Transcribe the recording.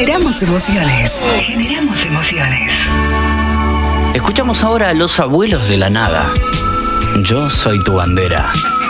Generamos emociones. Generamos emociones. Escuchamos ahora a Los Abuelos de la Nada. Yo soy tu bandera.